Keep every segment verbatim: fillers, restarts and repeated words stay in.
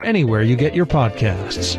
anywhere you get your podcasts.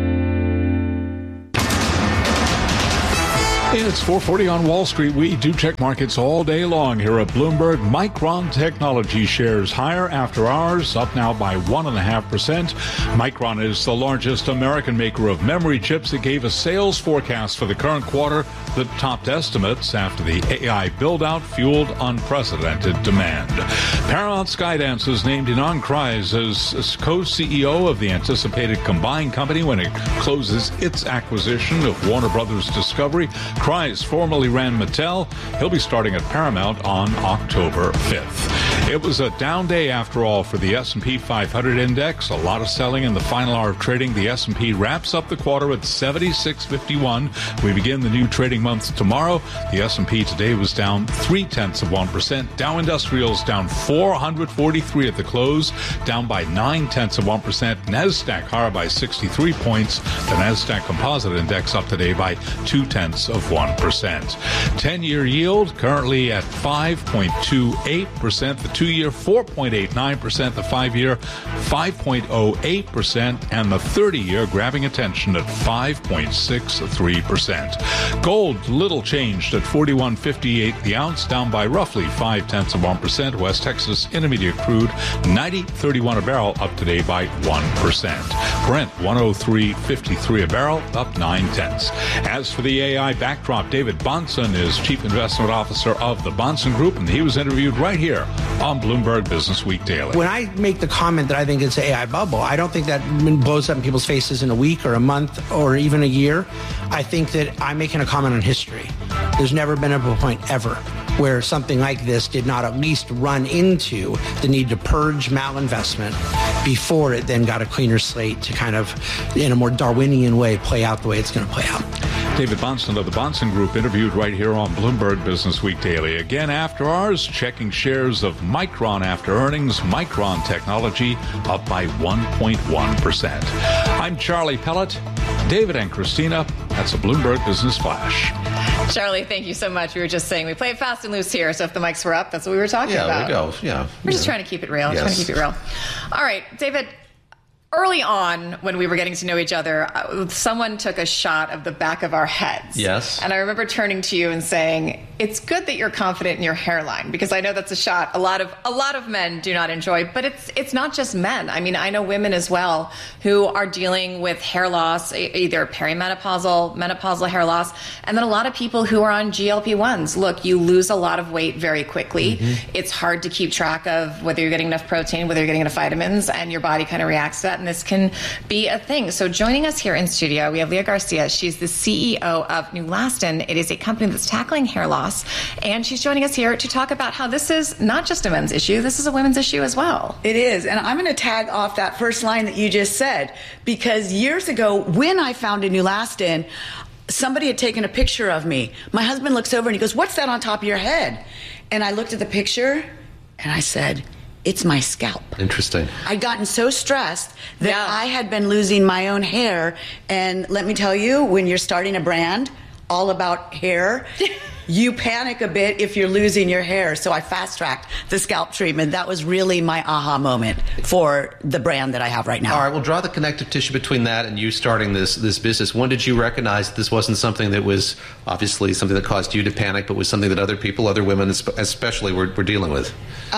It's four forty on Wall Street. We do check markets all day long here at Bloomberg. Micron Technology shares higher after hours, up now by one point five percent. Micron is the largest American maker of memory chips. It gave a sales forecast for the current quarter that topped estimates after the A I build-out fueled unprecedented demand. Paramount Skydance is named Ynon Kreiz as co-C E O of the anticipated combined company when it closes its acquisition of Warner Brothers Discovery. Kreiz formerly ran Mattel. He'll be starting at Paramount on October fifth. It was a down day after all for the S and P five hundred index. A lot of selling in the final hour of trading. The S and P wraps up the quarter at seventy-six fifty-one. We begin the new trading month tomorrow. The S and P today was down three tenths of one percent. Dow Industrials down four hundred forty-three at the close, down by nine tenths of one percent. NASDAQ higher by sixty-three points. The NASDAQ Composite Index up today by two tenths of one percent. ten-year yield currently at five point two eight percent. The two-year four point eight nine percent. The five-year five point oh eight percent. And the thirty-year grabbing attention at five point six three percent. Gold little changed at forty-one fifty-eight the ounce, down by roughly five tenths of one percent. West Texas Intermediate crude ninety thirty-one a barrel, up today by one percent. Brent one oh three fifty-three a barrel, up nine tenths. As for the A I backdrop, David Bahnsen is Chief Investment Officer of the Bahnsen Group, and he was interviewed right here on Bloomberg Business Week Daily. When I make the comment that I think it's an A I bubble, I don't think that blows up in people's faces in a week or a month or even a year. I think that I'm making a comment on history. There's never been a point ever where something like this did not at least run into the need to purge malinvestment before it then got a cleaner slate to kind of, in a more Darwinian way, play out the way it's going to play out. David Bahnsen of the Bahnsen Group interviewed right here on Bloomberg Business Week Daily. Again, after hours, checking shares of Micron after earnings. Micron Technology up by one point one percent. I'm Charlie Pellet. David and Christina, that's a Bloomberg Business Flash. Charlie, thank you so much. We were just saying we play it fast and loose here, so if the mics were up, that's what we were talking yeah, about. Yeah, there we go. Yeah. We're yeah. just trying to keep it real. Yes. Trying to keep it real. All right, David. Early on, when we were getting to know each other, someone took a shot of the back of our heads. Yes. And I remember turning to you and saying, it's good that you're confident in your hairline, because I know that's a shot a lot of a lot of men do not enjoy. But it's it's not just men. I mean, I know women as well who are dealing with hair loss, either perimenopausal, menopausal hair loss, and then a lot of people who are on G L P ones. Look, you lose a lot of weight very quickly. Mm-hmm. It's hard to keep track of whether you're getting enough protein, whether you're getting enough vitamins, and your body kind of reacts to that. And this can be a thing. So joining us here in studio, we have Leah Garcia. She's the C E O of Neulasta. It is a company that's tackling hair loss. And she's joining us here to talk about how this is not just a men's issue, this is a women's issue as well. It is. And I'm going to tag off that first line that you just said, because years ago, when I founded Neulasta, somebody had taken a picture of me. My husband looks over and he goes, "What's that on top of your head?" And I looked at the picture and I said, "It's my scalp." Interesting. I'd gotten so stressed that yeah. I had been losing my own hair. And let me tell you, when you're starting a brand all about hair, you panic a bit if you're losing your hair. So I fast-tracked the scalp treatment. That was really my aha moment for the brand that I have right now. All right, well, draw the connective tissue between that and you starting this this business. When did you recognize that this wasn't something that was obviously something that caused you to panic, but was something that other people, other women especially, were, were dealing with?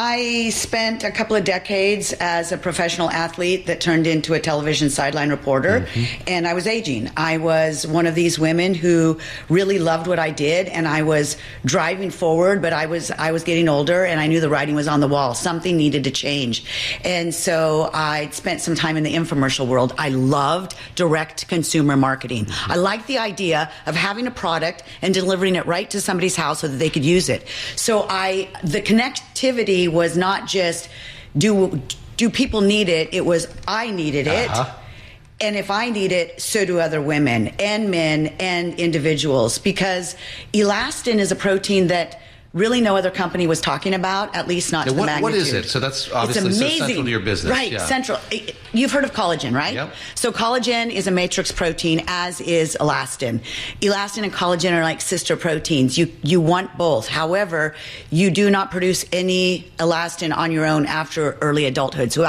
I spent a couple of decades as a professional athlete that turned into a television sideline reporter, mm-hmm. and I was aging. I was one of these women who really loved what I did, and I was was driving forward, but I was I was getting older, and I knew the writing was on the wall. Something needed to change. And so I spent some time in the infomercial world. I loved direct consumer marketing. I liked the idea of having a product and delivering it right to somebody's house so that they could use it. So I the connectivity was not just do do people need it, it was I needed it. Uh-huh. And if I need it, so do other women and men and individuals, because elastin is a protein that really no other company was talking about, at least not now, to the what, magnitude. What is it? So that's obviously so central to your business. Right, yeah. central. You've heard of collagen, right? Yep. So collagen is a matrix protein, as is elastin. Elastin and collagen are like sister proteins. You you want both. However, you do not produce any elastin on your own after early adulthood. So about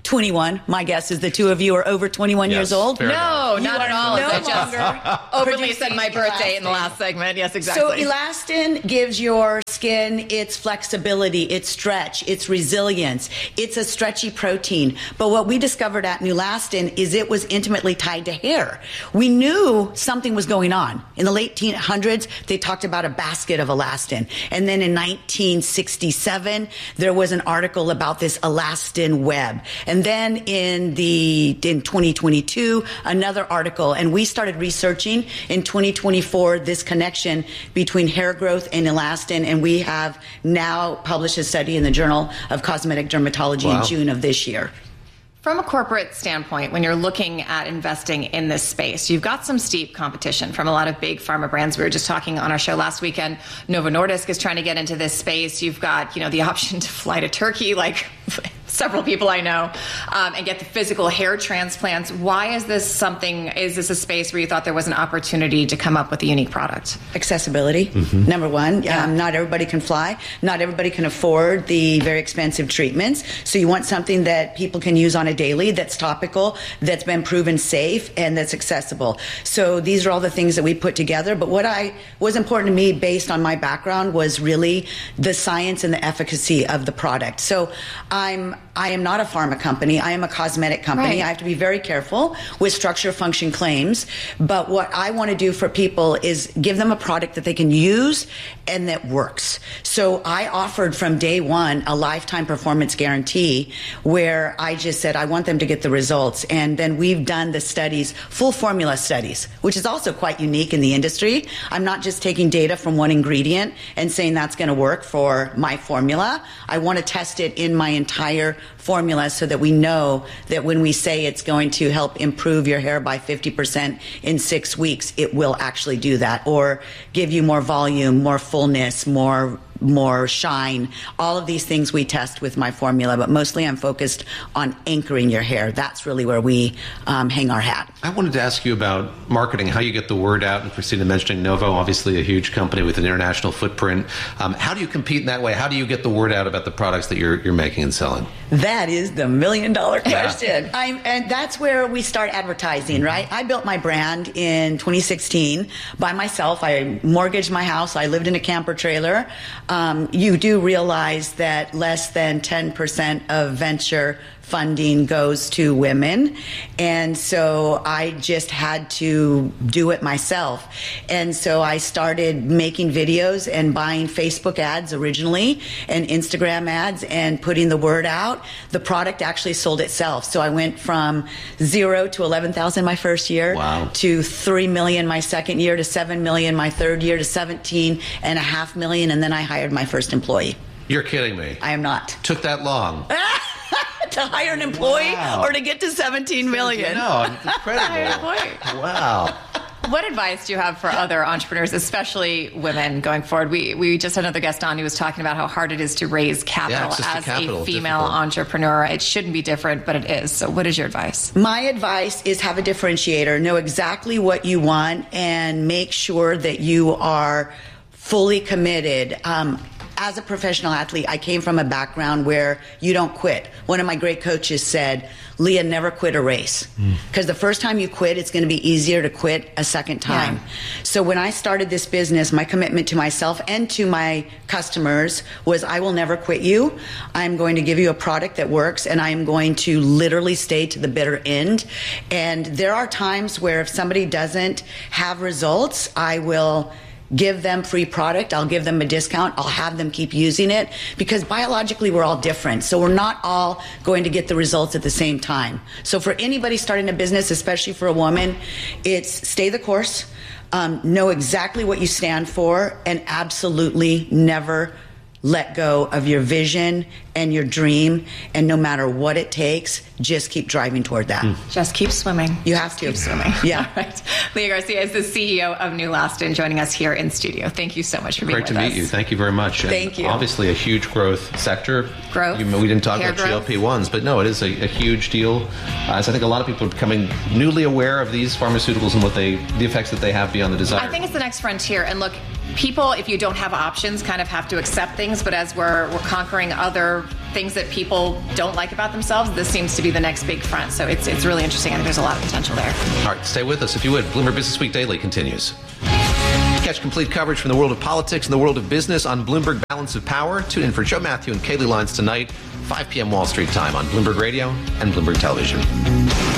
twenty-one. My guess is the two of you are over twenty-one Yes, years old. fair No, enough. not at all. no I just longer openly said my producing birthday in the elastin. last segment. Yes, exactly. So elastin gives your skin its flexibility, its stretch, its resilience. It's a stretchy protein. But what we discovered at Nulastin is it was intimately tied to hair. We knew something was going on. In the late eighteen hundreds, they talked about a basket of elastin. And then in nineteen sixty-seven, there was an article about this elastin web. And then in the in twenty twenty-two, another article. And we started researching in twenty twenty-four this connection between hair growth and elastin. And we have now published a study in the Journal of Cosmetic Dermatology Wow. in June of this year. From a corporate standpoint, when you're looking at investing in this space, you've got some steep competition from a lot of big pharma brands. We were just talking on our show last weekend. Novo Nordisk is trying to get into this space. You've got, you know, the option to fly to Turkey, like several people I know, um, and get the physical hair transplants. Why is this something, is this a space where you thought there was an opportunity to come up with a unique product? Accessibility, Mm-hmm. number one. Yeah. Um, not everybody can fly. Not everybody can afford the very expensive treatments. So you want something that people can use on a daily, that's topical, that's been proven safe, and that's accessible. So these are all the things that we put together. But what I was important to me based on my background was really the science and the efficacy of the product. So I'm I am not a pharma company. I am a cosmetic company. Right. I have to be very careful with structure function claims. But what I want to do for people is give them a product that they can use and that works. So I offered from day one a lifetime performance guarantee where I just said I want them to get the results. And then we've done the studies, full formula studies, which is also quite unique in the industry. I'm not just taking data from one ingredient and saying that's going to work for my formula. I want to test it in my entire formula so that we know that when we say it's going to help improve your hair by fifty percent in six weeks, it will actually do that, or give you more volume, more fullness, more more shine. All of these things we test with my formula, but mostly I'm focused on anchoring your hair. That's really where we um, hang our hat. I wanted to ask you about marketing, how you get the word out. And Christina mentioning Novo, obviously a huge company with an international footprint. Um, how do you compete in that way? How do you get the word out about the products that you're you're making and selling? That is the million dollar Yeah. question. I'm, and that's where we start advertising, right? I built my brand in twenty sixteen by myself. I mortgaged my house. I lived in a camper trailer. Um, you do realize that less than ten percent of venture funding goes to women. And so I just had to do it myself. And so I started making videos and buying Facebook ads originally and Instagram ads and putting the word out. The product actually sold itself. So I went from zero to eleven thousand my first year, Wow. to three million my second year, to seven million my third year, to seventeen and a half million. And then I hired my first employee. You're kidding me. I am not. Took that long. To hire an employee Wow. or to get to seventeen million. No, it's incredible. Wow. What advice do you have for other entrepreneurs, especially women, going forward? We we just had another guest on who was talking about how hard it is to raise capital access to as capital a is female difficult. entrepreneur. It shouldn't be different, but it is. So what is your advice? My advice is have a differentiator. Know exactly what you want and make sure that you are fully committed. Um, as a professional athlete, I came from a background where you don't quit. One of my great coaches said, Leah, never quit a race. Because the first time you quit, it's going to be easier to quit a second time. Yeah. So when I started this business, my commitment to myself and to my customers was I will never quit you. I'm going to give you a product that works, and I am going to literally stay to the bitter end. And there are times where if somebody doesn't have results, I will give them free product. I'll give them a discount. I'll have them keep using it, because biologically we're all different. So we're not all going to get the results at the same time. So for anybody starting a business, especially for a woman, it's stay the course, um, know exactly what you stand for, and absolutely never let go of your vision and your dream. And no matter what it takes, just keep driving toward that. Just keep swimming. You have to. Keep swimming. Yeah. All right. Leah Garcia is the C E O of Nulastin, joining us here in studio. Thank you so much for being Great with to us. meet you. Thank you very much. And Thank you. Obviously a huge growth sector. Growth, You, we didn't talk hair about G L growth. P ones, but no, it is a, a huge deal. Uh, so I think a lot of people are becoming newly aware of these pharmaceuticals and what they, the effects that they have beyond the desire. I think it's the next frontier. And look, people, if you don't have options, kind of have to accept things. But as we're we're conquering other things that people don't like about themselves, this seems to be the next big front. So it's it's really interesting. I think there's a lot of potential there. All right, stay with us if you would. Bloomberg Business Week Daily continues. Catch complete coverage from the world of politics and the world of business on Bloomberg Balance of Power. Tune in for Joe Matthew and Kaylee Lines tonight, five p.m. Wall Street time on Bloomberg Radio and Bloomberg Television.